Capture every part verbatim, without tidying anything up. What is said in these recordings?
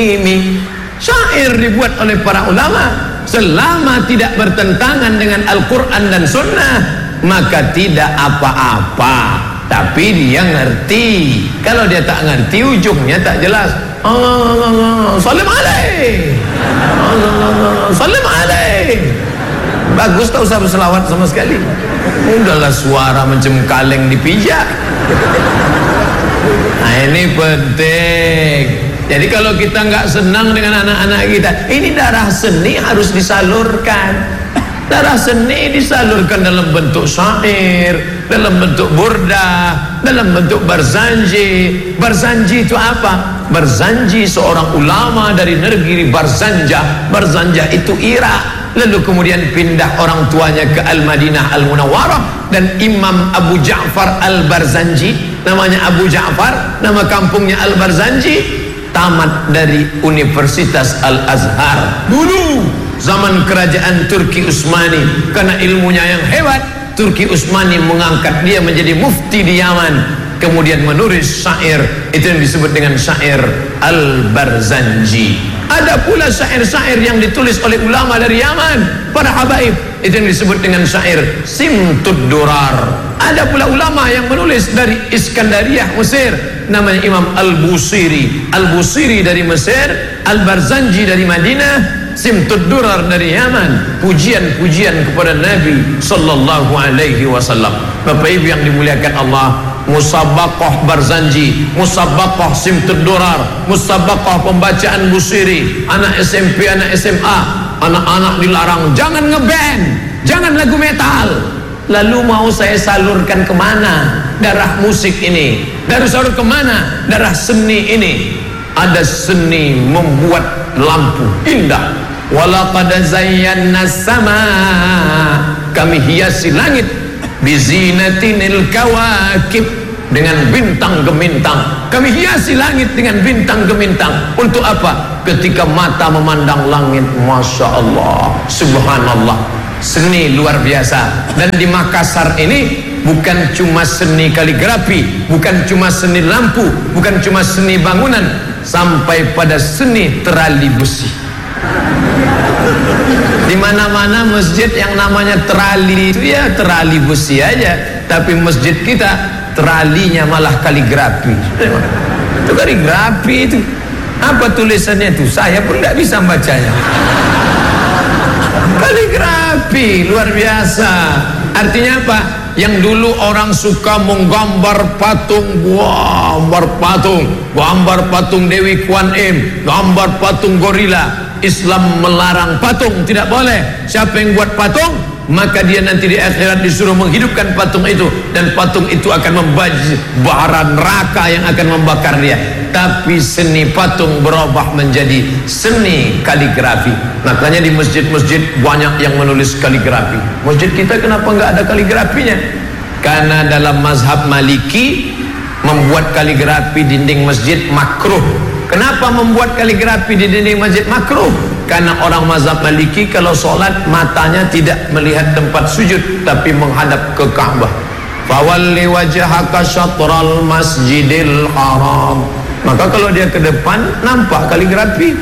ini syair dibuat oleh para ulama, selama tidak bertentangan dengan Al-Quran dan Sunnah maka tidak apa-apa. Tapi dia ngerti. Kalau dia tak ngerti, ujungnya tak jelas. Salam alaih, salam alaih. Bagus, tak usah berselawat sama sekali. Udahlah suara macam kaleng dipijak. Nah ini penting. Jadi kalau kita nggak senang dengan anak-anak kita, ini darah seni harus disalurkan. Darah seni disalurkan dalam bentuk syair, dalam bentuk burdah, dalam bentuk barzanji. Barzanji itu apa? Barzanji seorang ulama dari negeri Barzanjah. Barzanjah itu Irak. Lalu kemudian pindah orang tuanya ke Al-Madinah Al-Munawwarah, dan Imam Abu Ja'far Al-Barzanji, namanya Abu Ja'far, nama kampungnya Al-Barzanji, tamat dari Universitas Al-Azhar dulu zaman kerajaan Turki Utsmani. Karena ilmunya yang hebat, Turki Utsmani mengangkat dia menjadi mufti di Yaman. Kemudian menulis syair, itu yang disebut dengan syair Al-Barzanji. Ada pula syair-syair yang ditulis oleh ulama dari Yaman, para habaib, itu yang disebut dengan syair Simtud Durar. Ada pula ulama yang menulis dari Iskandariyah, Mesir, namanya Imam Al-Busiri. Al-Busiri dari Mesir, Al-Barzanji dari Madinah, Simtud Durar dari Yaman. Pujian-pujian kepada Nabi sallallahu alaihi wasallam. Bapak Ibu yang dimuliakan Allah, musabaqah Barzanji, musabaqah Simtud Durar, musabaqah pembacaan Busiri. Anak S M P, anak S M A, anak-anak dilarang jangan ngeband, jangan lagu metal. Lalu mau saya salurkan kemana darah musik ini? Darah salur kemana darah seni ini? Ada seni membuat lampu indah. Walaqad zayyana sama, kami hiasi langit bizinatinil kawakib, dengan bintang gemintang. Kami hiasi langit dengan bintang gemintang. Untuk apa? Ketika mata memandang langit, masya Allah, subhanallah, seni luar biasa. Dan di Makassar ini bukan cuma seni kaligrafi, bukan cuma seni lampu, bukan cuma seni bangunan, sampai pada seni terali besi. Di mana-mana masjid yang namanya terali itu ya terali besi aja, tapi masjid kita teralinya malah kaligrafi. Itu kaligrafi itu. Apa tulisannya itu? Saya pun tidak bisa membacanya. Kaligrafi luar biasa. Artinya apa? Yang dulu orang suka menggambar patung, gambar patung, gambar patung Dewi Kuan Im, gambar patung gorila. Islam melarang patung, tidak boleh. Siapa yang buat patung, maka dia nanti di akhirat disuruh menghidupkan patung itu, dan patung itu akan membaju bara neraka yang akan membakar dia. Tapi seni patung berubah menjadi seni kaligrafi. Makanya di masjid-masjid banyak yang menulis kaligrafi. Masjid kita kenapa nggak ada kaligrafinya? Karena dalam mazhab Maliki membuat kaligrafi dinding masjid makruh. Kenapa membuat kaligrafi di dinding masjid makruh? Karena orang mazhab Maliki kalau sholat matanya tidak melihat tempat sujud, tapi menghadap ke Ka'bah. Fawalli wajhaka syatral masjidil haram. Maka kalau dia ke depan nampak kaligrafi.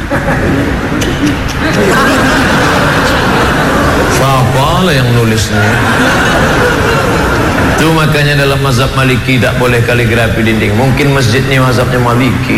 Siapa lah yang nulisnya? Itu makanya dalam mazhab Maliki tidak boleh kaligrafi dinding. Mungkin masjid ini mazhabnya Maliki.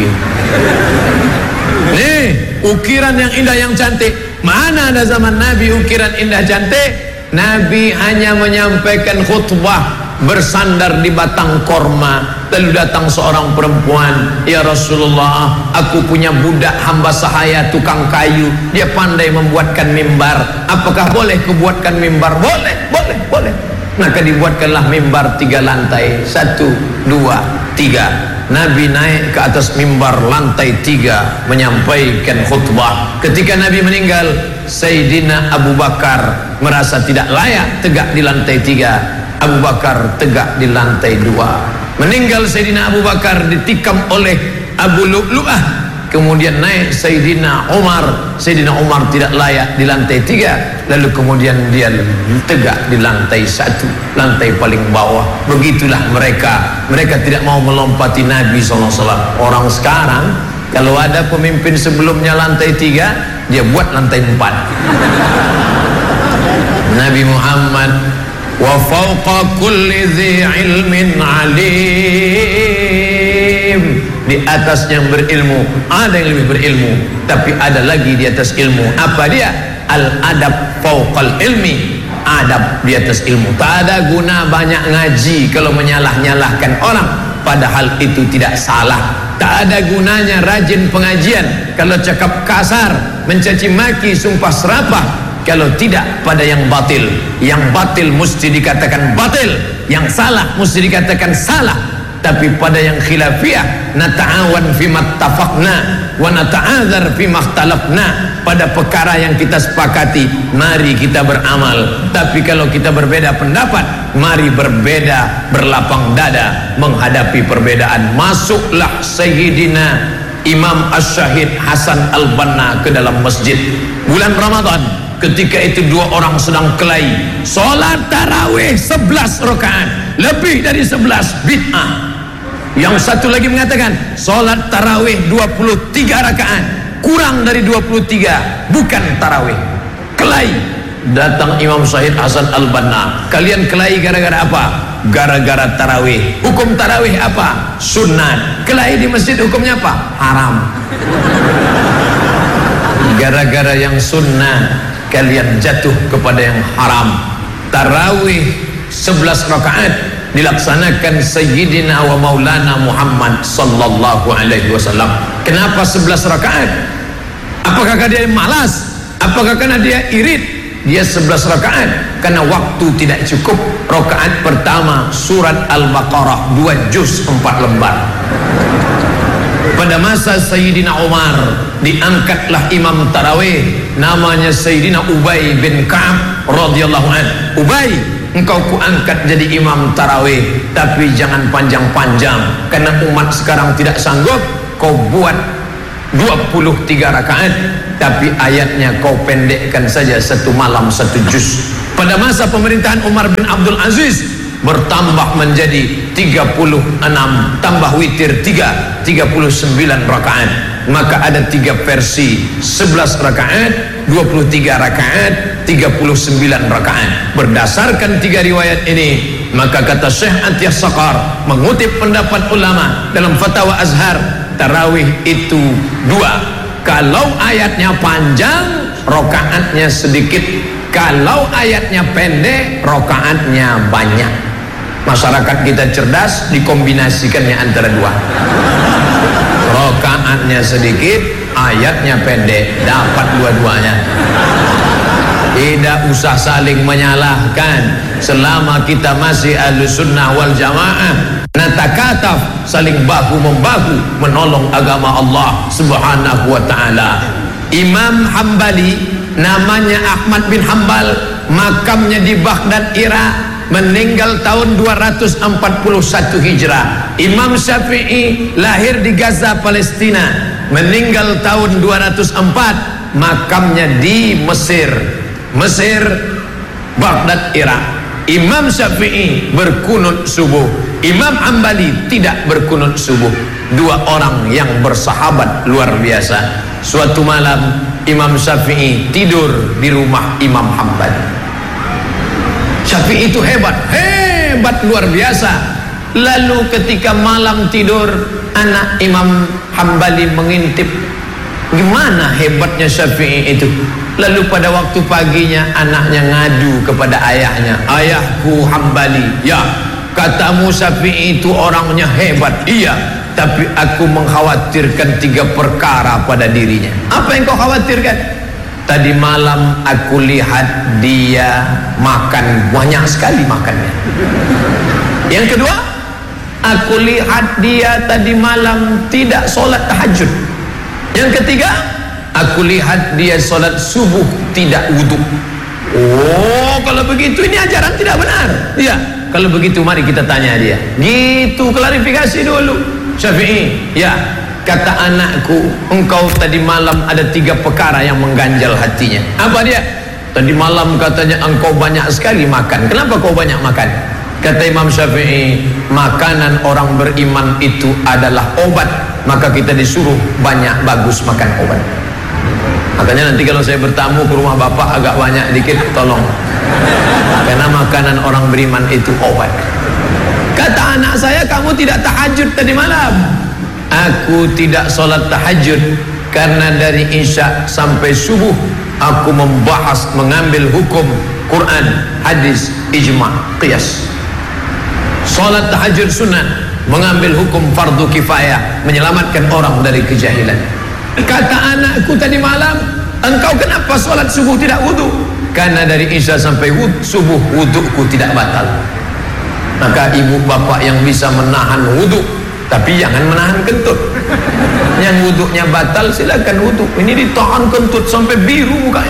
Nih, ukiran yang indah yang cantik. Mana ada zaman Nabi ukiran indah cantik? Nabi hanya menyampaikan khutbah bersandar di batang korma. Lalu datang seorang perempuan, ya Rasulullah, aku punya budak hamba sahaya tukang kayu, dia pandai membuatkan mimbar. Apakah boleh kubuatkan mimbar? Boleh, boleh, boleh. Maka dibuatkanlah mimbar tiga lantai. Satu, dua, tiga. Nabi naik ke atas mimbar lantai tiga menyampaikan khutbah. Ketika Nabi meninggal, Sayyidina Abu Bakar merasa tidak layak tegak di lantai tiga. Abu Bakar tegak di lantai dua. Meninggal Sayyidina Abu Bakar ditikam oleh Abu Lu'lu'ah. Kemudian naik Sayyidina Umar. Sayyidina Umar tidak layak di lantai tiga. Lalu kemudian dia tegak di lantai satu, lantai paling bawah. Begitulah mereka. Mereka tidak mau melompati Nabi shallallahu alaihi wasallam. Orang sekarang Kalau ada pemimpin sebelumnya lantai tiga, dia buat lantai empat. Nabi Muhammad, wa fawqa kulli dhi ilmin alim, di atas yang berilmu ada yang lebih berilmu, tapi ada lagi di atas ilmu. Apa dia? Al adab fawqal ilmi, adab di atas ilmu. Tak ada guna banyak ngaji kalau menyalah-nyalahkan orang, padahal itu tidak salah. Tak ada gunanya rajin pengajian kalau cakap kasar, mencaci maki, sumpah serapah, kalau tidak pada yang batil. Yang batil mesti dikatakan batil, yang salah mesti dikatakan salah. Tapi pada yang khilafiyah, nata'awan fima ttafaqna wa nata'adzar fima ikhtalafna, pada perkara yang kita sepakati mari kita beramal. Tapi kalau kita berbeda pendapat, mari berbeda berlapang dada menghadapi perbedaan. Masuklah Sayyidina Imam Asy-Syahid Hasan Al-Banna ke dalam masjid bulan Ramadan. Ketika itu dua orang sedang kelahi solat tarawih sebelas rakaat, lebih dari sebelas bid'ah. Yang satu lagi mengatakan solat tarawih dua puluh tiga rakaat, kurang dari dua puluh tiga, bukan tarawih. Kelahi. Datang Imam Syahid Hasan Al-Banna, kalian kelahi gara-gara apa? Gara-gara tarawih. Hukum tarawih apa? Sunat. Kelahi di masjid hukumnya apa? Haram. Gara-gara yang sunnah kalian jatuh kepada yang haram. Tarawih sebelas rakaat dilaksanakan Sayyidina wa Maulana Muhammad sallallahu alaihi wasallam. Kenapa sebelas rakaat? Apakah dia malas? Apakah karena dia irit? Dia sebelas rakaat karena waktu tidak cukup. Rakaat pertama surat Al-Baqarah dua juz empat lembar. Pada masa Sayyidina Umar diangkatlah imam tarawih, namanya Sayyidina Ubay bin Ka'ab radhiyallahu anhu. Ubay, engkau kuangkat jadi imam tarawih, tapi jangan panjang-panjang karena umat sekarang tidak sanggup. Kau buat dua puluh tiga rakaat, tapi ayatnya kau pendekkan saja satu malam satu juz. Pada masa pemerintahan Umar bin Abdul Aziz bertambah menjadi tiga puluh enam, tambah witir tiga, tiga puluh sembilan rakaat. Maka ada tiga versi, sebelas rakaat, dua puluh tiga rakaat, tiga puluh sembilan rakaat. Berdasarkan tiga riwayat ini, maka kata Syekh Atiyah Saqar mengutip pendapat ulama dalam Fatwa Azhar, tarawih itu dua. Kalau ayatnya panjang, rakaatnya sedikit. Kalau ayatnya pendek, rakaatnya banyak. Masyarakat kita cerdas, dikombinasikannya antara dua. Rakaatnya sedikit, ayatnya pendek, dapat dua-duanya. Tidak usah saling menyalahkan. Selama kita masih Ahlus Sunnah wal Jamaah, natakataf, saling bahu membahu menolong agama Allah Subhanahu wa taala. Imam Hambali, namanya Ahmad bin Hambal, makamnya di Baghdad, Irak, meninggal tahun dua ratus empat puluh satu Hijrah. Imam Syafi'i lahir di Gaza, Palestina, meninggal tahun dua ratus empat, makamnya di Mesir. Mesir, Baghdad, Irak. Imam Syafi'i berkunut subuh, Imam Hambali tidak berkunut subuh. Dua orang yang bersahabat luar biasa. Suatu malam Imam Syafi'i tidur di rumah Imam Hambali. Syafi'i itu hebat, hebat luar biasa. Lalu ketika malam tidur, anak Imam Hambali mengintip gimana hebatnya Syafi'i itu. Lalu pada waktu paginya anaknya ngadu kepada ayahnya, ayahku Hambali, ya katamu Syafi'i itu orangnya hebat, iya, tapi aku mengkhawatirkan tiga perkara pada dirinya. Apa yang kau khawatirkan? Tadi malam aku lihat dia makan banyak sekali makannya. Yang kedua, aku lihat dia tadi malam tidak solat tahajud. Yang ketiga, aku lihat dia solat subuh tidak wudhu. Oh, kalau begitu ini ajaran tidak benar. Iya, kalau begitu mari kita tanya dia. Gitu, klarifikasi dulu. Syafi'i, ya, kata anakku, engkau tadi malam ada tiga perkara yang mengganjal hatinya. Apa dia? Tadi malam katanya engkau banyak sekali makan. Kenapa kau banyak makan? Kata Imam Syafi'i, makanan orang beriman itu adalah obat maka kita disuruh banyak bagus makan obat. Makanya nanti kalau saya bertamu ke rumah bapak agak banyak dikit tolong, karena makanan orang beriman itu obat. Kata anak saya, kamu tidak tahajud tadi malam. Aku tidak sholat tahajud karena dari isya sampai subuh aku membahas, mengambil hukum Quran, hadis, ijma, qiyas. Sholat tahajud sunat, mengambil hukum fardu kifayah, menyelamatkan orang dari kejahilan. Kata anakku tadi malam, engkau kenapa sholat subuh tidak wudu? Karena dari isya sampai wud, subuh wuduku tidak batal. Maka ibu bapak yang bisa menahan wudu, tapi jangan menahan kentut. Yang wudunya batal silakan wudu. Ini ditahan kentut sampai biru mukanya.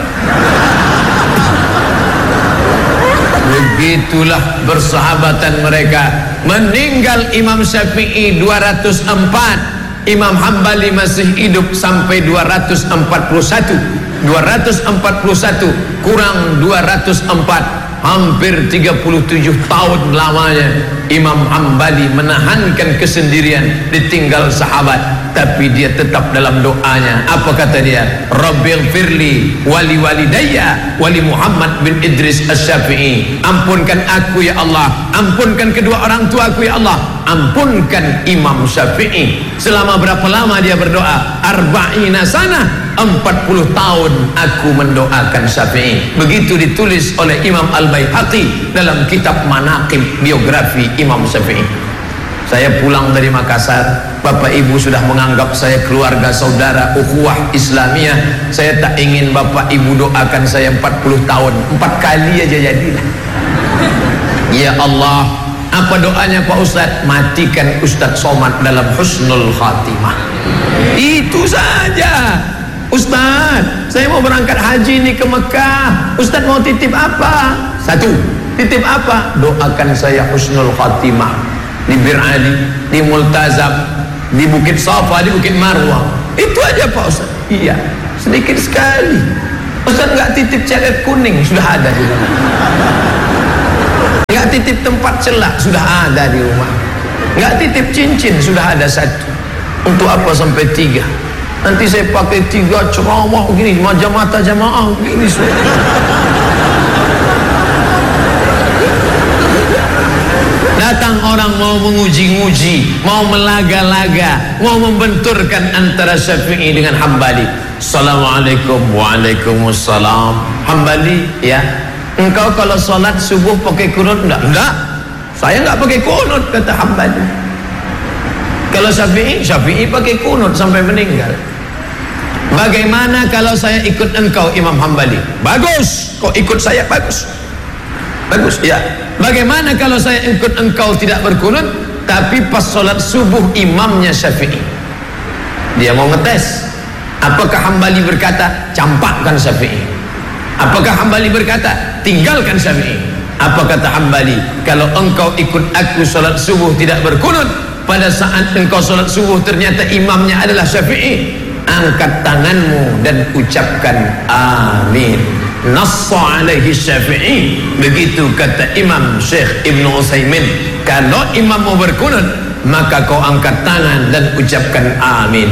Begitulah bersahabatan mereka. Meninggal Imam Syafi'i dua ratus empat, Imam Hambali masih hidup sampai dua ratus empat puluh satu. dua ratus empat puluh satu kurang dua ratus empat, hampir tiga puluh tujuh tahun lamanya Imam Hambali menahankan kesendirian, ditinggal sahabat, tapi dia tetap dalam doanya. Apa kata dia? Rabbighfirli wali walidayya wali Muhammad bin Idris Asy-Syafi'i. Ampunkan aku ya Allah, ampunkan kedua orang tuaku ya Allah, ampunkan Imam Syafi'i. Selama berapa lama dia berdoa? Arba'ina sana, empat puluh tahun aku mendoakan Syafi'i. Begitu ditulis oleh Imam Al-Baihaqi dalam kitab Manaqib, biografi Imam Syafi'i. Saya pulang dari Makassar, bapak ibu sudah menganggap saya keluarga saudara ukhuwah Islamiyah. Saya tak ingin bapak ibu doakan saya empat puluh tahun, empat kali aja jadilah. Ya Allah, apa doanya Pak Ustadz? Matikan Ustadz Somad dalam husnul khatimah. Itu saja. Ustadz, saya mau berangkat haji nih ke Mekah. Ustadz mau titip apa? Satu, titip apa? Doakan saya husnul khatimah di Bir Ali, di Multazam, di Bukit Safa, di Bukit Marwah. Itu aja Pak Ustadz. Iya, sedikit sekali. Ustadz nggak titip ceret kuning, sudah ada di rumah. Nggak titip tempat celak, sudah ada di rumah. Nggak titip cincin, sudah ada satu. Untuk apa sampai tiga? Nanti saya pakai tiga ceramah begini, macam mata jamaah begini. Datang orang mau menguji-nguji, mau melaga-laga, mau membenturkan antara Syafi'i dengan Hambali. Assalamualaikum. Waalaikumsalam. Hambali, ya, engkau kalau sholat subuh pakai kunut enggak? Enggak, saya enggak pakai kunut, kata Hambali. Kalau Syafi'i, Syafi'i pakai kunut sampai meninggal. Bagaimana kalau saya ikut engkau Imam Hambali? Bagus, kau ikut saya, bagus. Bagus, ya. Bagaimana kalau saya ikut engkau tidak berkunut, tapi pas sholat subuh imamnya Syafi'i? Dia mau ngetes. Apakah Hambali berkata, campakkan Syafi'i? Apakah Hambali berkata, tinggalkan Syafi'i? Apa kata Hambali? Kalau engkau ikut aku sholat subuh tidak berkunut, pada saat engkau sholat subuh ternyata imamnya adalah Syafi'i, angkat tanganmu dan ucapkan amin. Nassa alaihi Syafi'i. Begitu kata Imam Syekh Ibnu Utsaimin. Kalau imam mau berkunut, maka kau angkat tangan dan ucapkan amin.